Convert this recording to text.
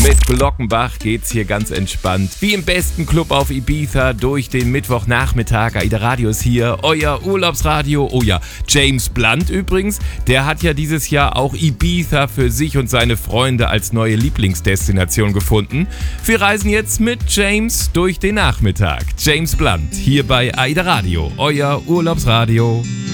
Mit Glockenbach geht's hier ganz entspannt, wie im besten Club auf Ibiza, durch den Mittwochnachmittag. AIDA Radio ist hier, euer Urlaubsradio. Oh ja, James Blunt übrigens, der hat ja dieses Jahr auch Ibiza für sich und seine Freunde als neue Lieblingsdestination gefunden. Wir reisen jetzt mit James durch den Nachmittag. James Blunt, hier bei AIDA Radio, euer Urlaubsradio.